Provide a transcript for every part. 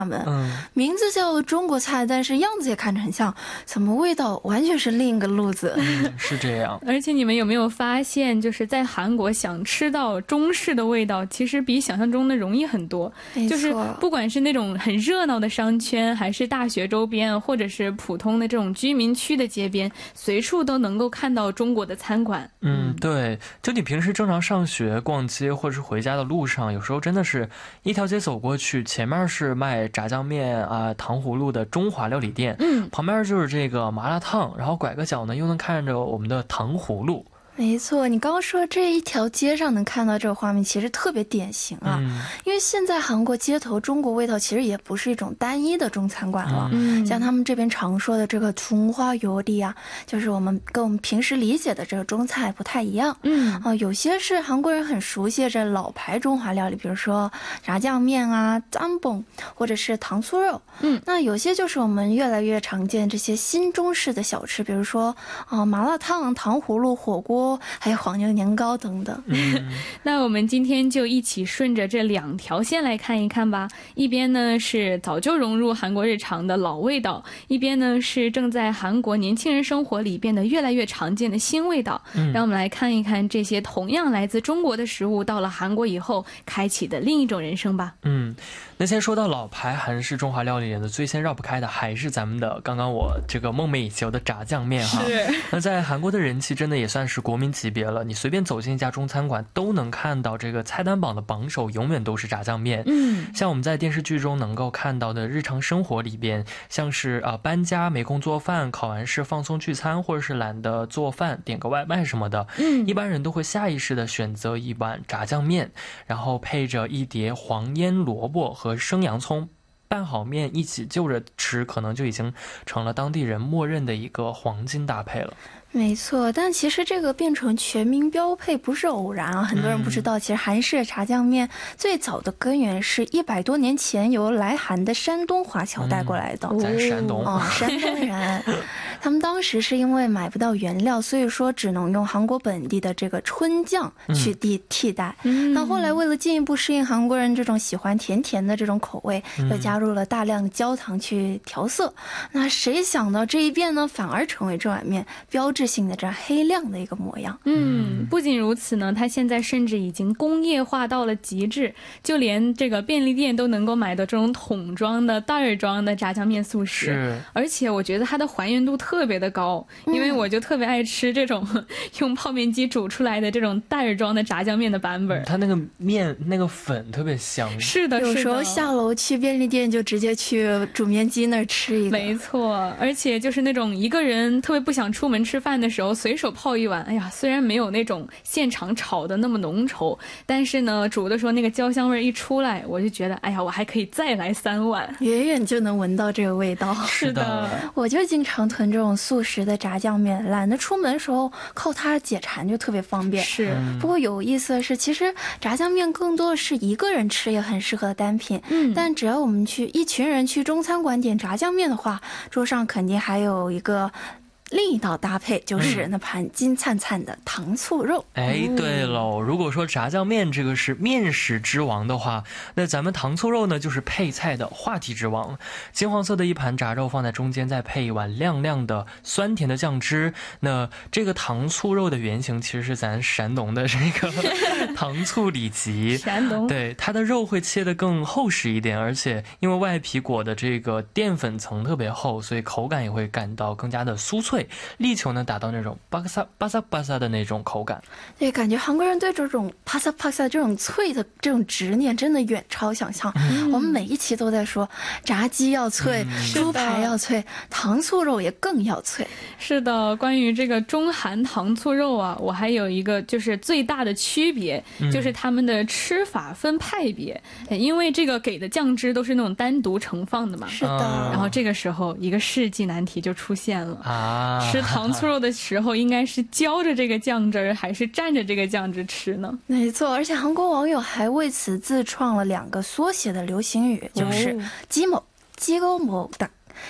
名字叫中国菜，但是样子也看着很像，怎么味道完全是另一个路子。 是这样。 而且你们有没有发现，就是在韩国想吃到中式的味道，其实比想象中的容易很多。就是不管是那种很热闹的商圈，还是大学周边，或者是普通的这种居民区的街边，随处都能够看到中国的餐馆。 对，就你平时正常上学、逛街或者是回家的路上，有时候真的是一条街走过去，前面是卖炸酱面啊、糖葫芦的中华料理店，旁边就是这个麻辣烫，然后拐个角呢又能看着我们的糖葫芦。 没错，你刚刚说这一条街上能看到这个画面，其实特别典型啊。因为现在韩国街头中国味道其实也不是一种单一的中餐馆了，像他们这边常说的这个中华料理啊，就是跟我们平时理解的这个中菜不太一样。有些是韩国人很熟悉的这老牌中华料理，比如说炸酱面啊、짬뽕或者是糖醋肉。那有些就是我们越来越常见这些新中式的小吃，比如说麻辣烫、糖葫芦、火锅，还有黄牛年糕等等。 那我们今天就一起顺着这两条线来看一看吧。一边呢是早就融入韩国日常的老味道，一边呢是正在韩国年轻人生活里变得越来越常见的新味道。让我们来看一看这些同样来自中国的食物到了韩国以后开启的另一种人生吧。 那先说到老牌韩式中华料理人的最先绕不开的还是咱们的刚刚我这个梦寐以求的炸酱面哈。那在韩国的人气真的也算是国民级别了，你随便走进一家中餐馆都能看到这个菜单榜的榜首永远都是炸酱面。像我们在电视剧中能够看到的日常生活里边，像是搬家没空做饭，考完试放松聚餐，或者是懒得做饭点个外卖什么的，一般人都会下意识的选择一碗炸酱面，然后配着一碟黄腌萝卜和生洋葱，拌好面一起就着吃，可能就已经成了当地人默认的一个黄金搭配了。 没错，但其实这个变成全民标配不是偶然啊。很多人不知道，其实韩式炸酱面最早的根源是100多年前由来韩的山东华侨带过来的。 咱山东山东人他们当时是因为买不到原料，所以说只能用韩国本地的这个春酱去替代。那后来为了进一步适应韩国人这种喜欢甜甜的这种口味，又加入了大量的焦糖去调色。那谁想到这一变呢，反而成为这碗面标志性的这黑亮的一个模样。 不仅如此呢，它现在甚至已经工业化到了极致，就连这个便利店都能够买到这种桶装的袋儿装的炸酱面速食。而且我觉得它的还原度特别的高，因为我就特别爱吃这种用泡面机煮出来的这种袋儿装的炸酱面的版本。 它那个面那个粉特别香。 是的， 有时候下楼去便利店就直接去煮面机那儿吃一个。 没错，而且就是那种一个人特别不想出门吃饭的时候随手泡一碗，哎呀，虽然没有那种现场炒的那么浓稠，但是呢煮的时候那个焦香味一出来，我就觉得哎呀，我还可以再来3碗， 远远就能闻到这个味道。 是的， 我就经常囤这种速食的炸酱面，懒得出门的时候靠它解馋就特别方便。 是， 不过有意思的是，其实炸酱面更多的是一个人吃也很适合的单品。但只要我们一群人去中餐馆点炸酱面的话，桌上肯定还有一个另一道搭配，就是那盘金灿灿的糖醋肉。 对喽，如果说炸酱面这个是面食之王的话，那咱们糖醋肉呢就是配菜的话题之王。金黄色的一盘炸肉放在中间，再配一碗亮亮的酸甜的酱汁。那这个糖醋肉的原型其实是咱山东的这个糖醋里脊。 山东， 对，它的肉会切得更厚实一点，而且因为外皮裹的这个淀粉层特别厚，所以口感也会感到更加的酥脆，力求呢达到那种巴萨巴萨巴萨的那种口感。 对，感觉韩国人对这种巴萨巴萨这种脆的这种执念真的远超想象。我们每一期都在说炸鸡要脆，猪排要脆，糖醋肉也更要脆。 是的，关于这个中韩糖醋肉啊，我还有一个就是最大的区别，就是他们的吃法分派别。因为这个给的酱汁都是那种单独盛放的嘛。 是的。 然后这个时候一个世纪难题就出现了。吃糖醋肉的时候应该是浇着这个酱汁还是蘸着这个酱汁吃呢？ 没错，而且韩国网友还为此自创了2个缩写的流行语，就是鸡某、鸡狗某的。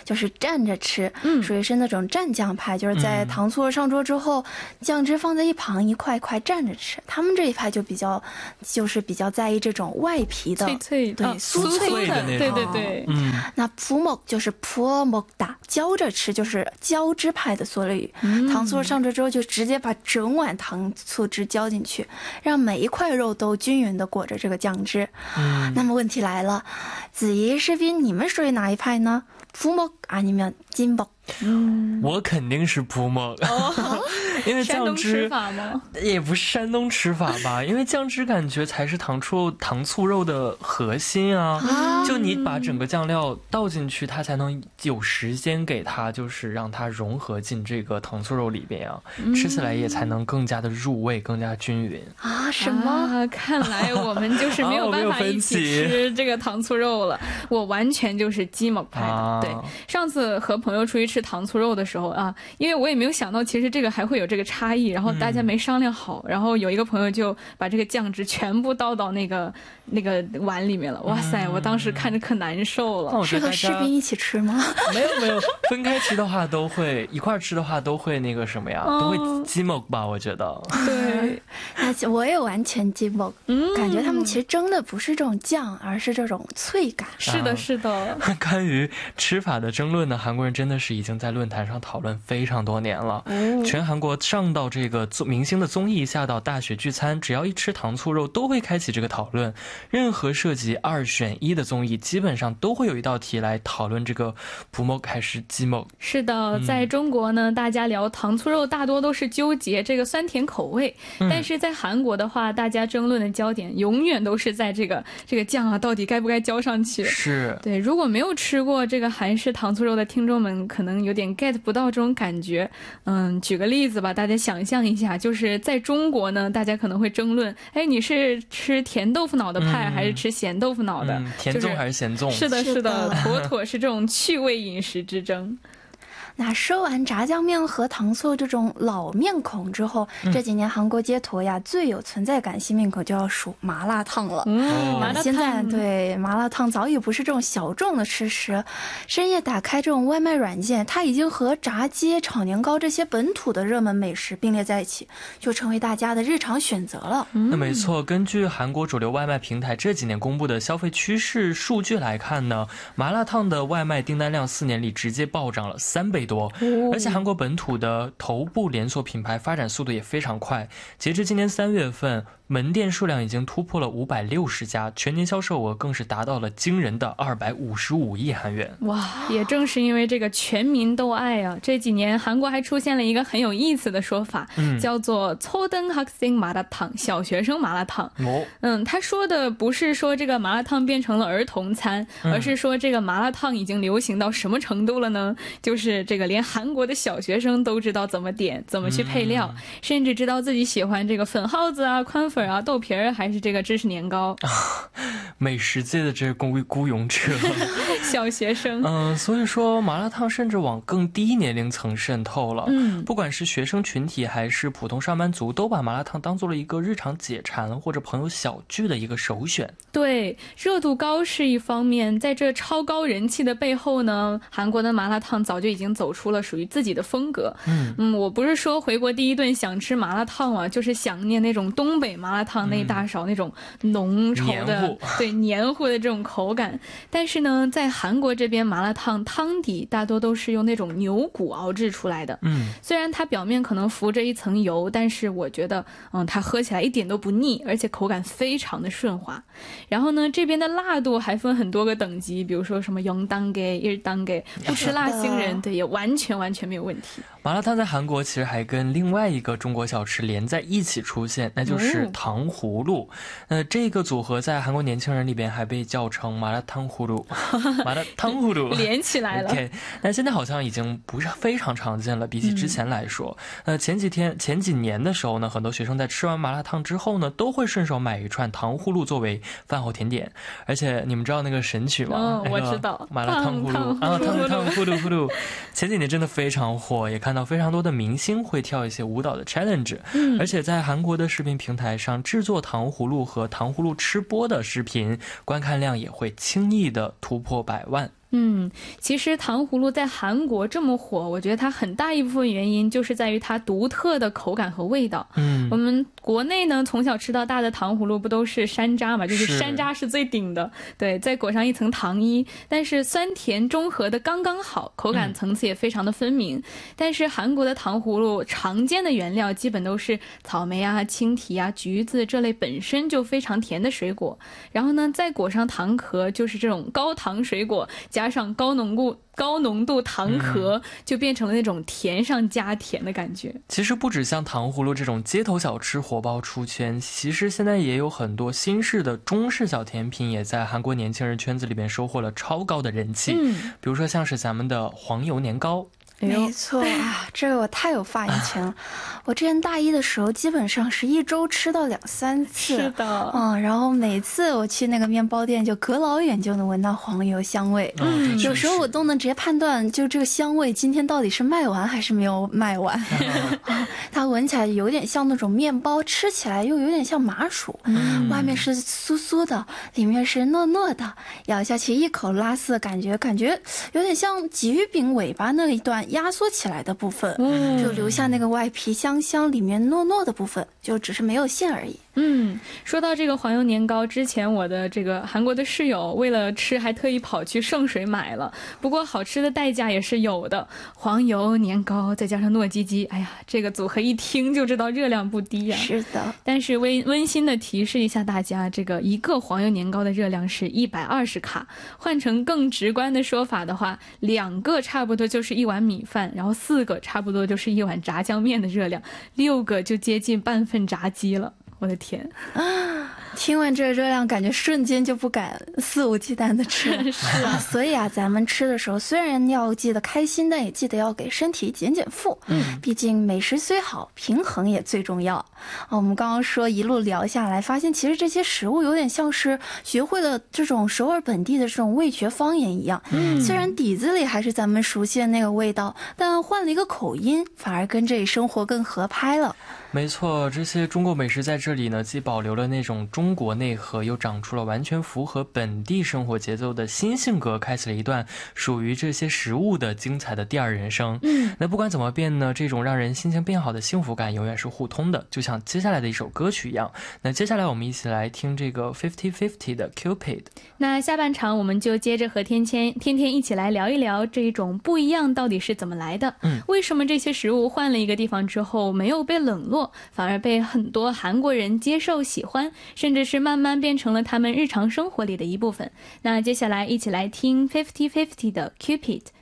就是站着吃，属于是那种蘸酱派，就是在糖醋肉上桌之后，酱汁放在一旁，一块一块蘸着吃。他们这一派就比较在意这种外皮的脆脆对酥脆的那种， 对对对。 那푸먹就是푸먹다，浇着吃就是浇汁派的缩略语。糖醋肉上桌之后就直接把整碗糖醋汁浇进去，让每一块肉都均匀的裹着这个酱汁。那么问题来了，子怡、士斌，你们属于哪一派呢？푸먹 아니면 찐먹？ 我肯定是푸먹，因为酱汁也不是山东吃法吧，因为酱汁感觉才是糖醋肉的核心啊，就你把整个酱料倒进去，它才能有时间给它就是让它融合进这个糖醋肉里边啊，吃起来也才能更加的入味，更加均匀啊。什么？ 看来我们就是没有办法一起吃这个糖醋肉了。我完全就是찐먹派的。对，上次和朋友出去吃糖醋肉的时候啊，因为我也没有想到其实这个还会有这个差异，然后大家没商量好，然后有一个朋友就把这个酱汁全部倒到那个碗里面了。哇塞，我当时看着可难受了。 是和士斌一起吃吗？ 没有，分开吃的话都会，一块吃的话都会那个什么呀，都会찐먹吧，我觉得。 对， 那我也完全찐먹。感觉他们其实争的不是这种酱，而是这种脆感。 是的，是的。 关于吃法的争论呢，韩国人真的是已经在论坛上讨论非常多年了。全韩国上到这个明星的综艺，下到大学聚餐，只要一吃糖醋肉都会开启这个讨论。任何涉及2选1的综艺基本上都会有一道题来讨论这个푸먹还是찐먹。 是的，在中国呢，大家聊糖醋肉大多都是纠结这个酸甜口味，但是在韩国的话，大家争论的焦点永远都是在这个酱啊到底该不该浇上去。 是， 对，如果没有吃过这个韩式糖醋肉的听众们可能有点 get 不到这种感觉。举个例子吧，大家想象一下，就是在中国呢，大家可能会争论，哎，你是吃甜豆腐脑的派还是吃咸豆腐脑的？ 甜粽还是咸粽？ 是的，是的，妥妥是这种趣味饮食之争。 那说完炸酱面和糖醋这种老面孔之后，这几年韩国街头呀最有存在感新面孔就要数麻辣烫了。现在对麻辣烫早已不是这种小众的吃食，深夜打开这种外卖软件，它已经和炸鸡、炒年糕这些本土的热门美食并列在一起，就成为大家的日常选择了。 那没错，根据韩国主流外卖平台这几年公布的消费趋势数据来看呢，麻辣烫的外卖订单量4年里直接暴涨了3倍多，而且韩国本土的头部连锁品牌发展速度也非常快，截至今年3月份，门店数量已经突破了560家，全年销售额更是达到了惊人的255亿韩元。 哇，也正是因为这个全民都爱啊，这几年韩国还出现了一个很有意思的说法，叫做초등학생麻辣烫，小学生麻辣烫。他说的不是说这个麻辣烫变成了儿童餐，而是说这个麻辣烫已经流行到什么程度了呢？就是这个连韩国的小学生都知道怎么点，怎么去配料，甚至知道自己喜欢这个粉耗子啊、宽粉啊、豆皮儿还是这个芝士年糕。 美食界的这个孤勇者小学生。 所以说麻辣烫甚至往更低年龄层渗透了。不管是学生群体还是普通上班族，都把麻辣烫当做了一个日常解馋或者朋友小聚的一个首选。 对，热度高是一方面，在这超高人气的背后呢，韩国的麻辣烫早就已经走出了属于自己的风格。我不是说回国第一顿想吃麻辣烫啊，就是想念那种东北麻辣烫那大勺那种浓稠的黏糊的这种口感。但是呢，在韩国这边麻辣烫汤底大多都是用那种牛骨熬制出来的。虽然它表面可能浮着一层油，但是我觉得它喝起来一点都不腻，而且口感非常的顺滑。然后呢，这边的辣度还分很多个等级，比如说什么0단계、1단계，不吃辣星人对也完全没有问题。 麻辣烫在韩国其实还跟另外一个中国小吃连在一起出现，那就是糖葫芦。这个组合在韩国年轻人里边还被叫成麻辣烫葫芦，麻辣烫葫芦连起来了。 但现在好像已经不是非常常见了，比起之前来说。前几年的时候呢，很多学生在吃完麻辣烫之后呢，都会顺手买一串糖葫芦作为饭后甜点。而且你们知道那个神曲吗？ 我知道， 麻辣烫葫芦啊，烫葫芦葫芦。前几年真的非常火，也看到非常多的明星会跳一些舞蹈的 challenge。而且在韩国的视频平台上，制作糖葫芦和糖葫芦吃播的视频观看量也会轻易的突破100万。 其实糖葫芦在韩国这么火，我觉得它很大一部分原因就是在于它独特的口感和味道。我们国内呢从小吃到大的糖葫芦不都是山楂嘛，就是山楂是最顶的，对，再裹上一层糖衣，但是酸甜中和的刚刚好，口感层次也非常的分明。但是韩国的糖葫芦常见的原料基本都是草莓啊、青提啊、橘子这类本身就非常甜的水果，然后呢再裹上糖壳，就是这种高糖水果加上高浓度糖壳，就变成了那种甜上加甜的感觉。 其实不止像糖葫芦这种街头小吃火爆出圈，其实现在也有很多新式的中式小甜品也在韩国年轻人圈子里边收获了超高的人气。比如说像是咱们的黄油年糕。 没错啊，这个我太有发言权了。我之前大一的时候，基本上是一周吃到2、3次。 是的， 然后每次我去那个面包店，就隔老远就能闻到黄油香味。有时候我都能直接判断，就这个香味今天到底是卖完还是没有卖完。它闻起来有点像那种面包，吃起来又有点像麻薯，外面是酥酥的，里面是糯糯的，咬下去一口拉丝的感觉有点像鲫鱼饼尾巴那一段压缩起来的部分，就留下那个外皮香香，里面糯糯的部分，就只是没有馅而已。 说到这个黄油年糕，之前我的这个韩国的室友为了吃还特意跑去圣水买了，不过好吃的代价也是有的。黄油年糕再加上糯叽叽，哎呀，这个组合一听就知道热量不低呀。 是的， 但是温馨的提示一下大家，这个一个黄油年糕的热量是120卡，换成更直观的说法的话，2个差不多就是1碗米饭，然后4个差不多就是1碗炸酱面的热量，6个就接近半份炸鸡了。我的天听完这个热量，感觉瞬间就不敢肆无忌惮的吃了。 是啊， 所以啊，咱们吃的时候虽然要记得开心，但也记得要给身体减负。毕竟美食虽好，平衡也最重要。我们刚刚说一路聊下来，发现其实这些食物有点像是学会了这种首尔本地的这种味觉方言一样。虽然底子里还是咱们熟悉的那个味道，但换了一个口音，反而跟这里生活更合拍了。 没错，这些中国美食在这里呢，既保留了那种中国内核，又长出了完全符合本地生活节奏的新性格，开启了一段属于这些食物的精彩的第二人生。那不管怎么变呢，这种让人心情变好的幸福感永远是互通的，就像接下来的一首歌曲一样。那接下来我们一起来听这个 50/50 的 Cupid。 那下半场我们就接着和天天一起来聊一聊这一种不一样到底是怎么来的。为什么这些食物换了一个地方之后没有被冷落，反而被很多韩国人接受喜欢，甚至是慢慢变成了他们日常生活里的一部分。那接下来一起来听50/50的 Cupid。